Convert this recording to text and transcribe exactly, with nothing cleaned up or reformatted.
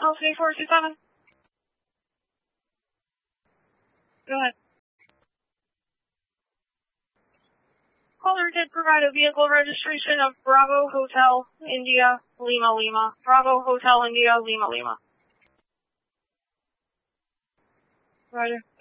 L C four two seven. Go ahead. Caller did provide a vehicle registration of Bravo Hotel India Lima Lima. Bravo Hotel India Lima Lima. Roger.